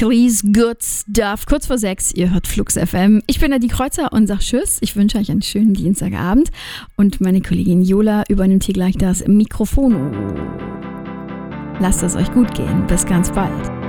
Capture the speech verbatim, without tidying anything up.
Chris Good Stuff. Kurz vor sechs, ihr hört Flux F M. Ich bin Nadine Kreuzer und sag Tschüss. Ich wünsche euch einen schönen Dienstagabend. Und meine Kollegin Jola übernimmt hier gleich das Mikrofon. Lasst es euch gut gehen. Bis ganz bald.